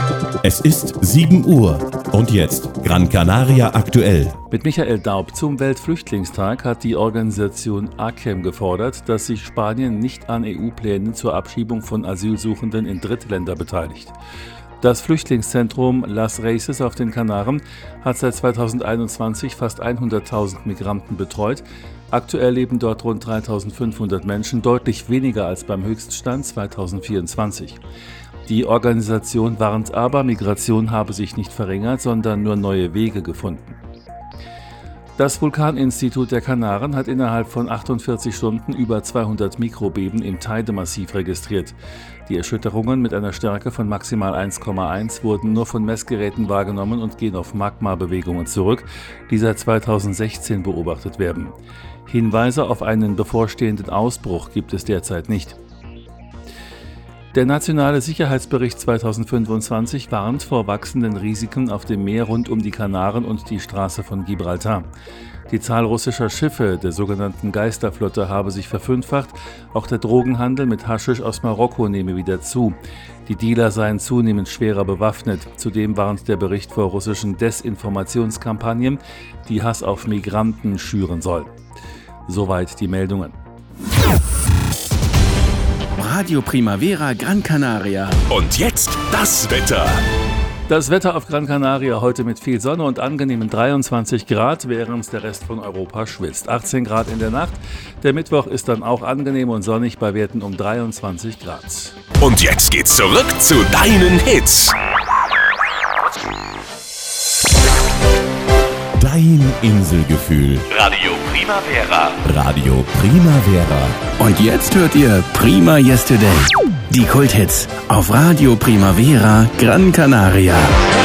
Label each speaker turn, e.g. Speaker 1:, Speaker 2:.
Speaker 1: Es ist 7 Uhr und jetzt Gran Canaria aktuell.
Speaker 2: Mit Michael Daub. Zum Weltflüchtlingstag hat die Organisation ACEM gefordert, dass sich Spanien nicht an EU-Plänen zur Abschiebung von Asylsuchenden in Drittländer beteiligt. Das Flüchtlingszentrum Las Raíces auf den Kanaren hat seit 2021 fast 100.000 Migranten betreut. Aktuell leben dort rund 3.500 Menschen, deutlich weniger als beim Höchststand 2024. Die Organisation warnt aber, Migration habe sich nicht verringert, sondern nur neue Wege gefunden. Das Vulkaninstitut der Kanaren hat innerhalb von 48 Stunden über 200 Mikrobeben im Teide-Massiv registriert. Die Erschütterungen mit einer Stärke von maximal 1,1 wurden nur von Messgeräten wahrgenommen und gehen auf Magmabewegungen zurück, die seit 2016 beobachtet werden. Hinweise auf einen bevorstehenden Ausbruch gibt es derzeit nicht. Der Nationale Sicherheitsbericht 2025 warnt vor wachsenden Risiken auf dem Meer rund um die Kanaren und die Straße von Gibraltar. Die Zahl russischer Schiffe der sogenannten Geisterflotte habe sich verfünffacht, auch der Drogenhandel mit Haschisch aus Marokko nehme wieder zu. Die Dealer seien zunehmend schwerer bewaffnet. Zudem warnt der Bericht vor russischen Desinformationskampagnen, die Hass auf Migranten schüren sollen. Soweit die Meldungen.
Speaker 3: Radio Primavera Gran Canaria.
Speaker 1: Und jetzt das Wetter.
Speaker 2: Das Wetter auf Gran Canaria heute mit viel Sonne und angenehmen 23 Grad, während der Rest von Europa schwitzt. 18 Grad in der Nacht. Der Mittwoch ist dann auch angenehm und sonnig bei Werten um 23 Grad.
Speaker 1: Und jetzt geht's zurück zu deinen Hits. Dein Inselgefühl.
Speaker 4: Radio Primavera.
Speaker 1: Radio Primavera.
Speaker 3: Und jetzt hört ihr Prima Yesterday. Die Kulthits auf Radio Primavera Gran Canaria.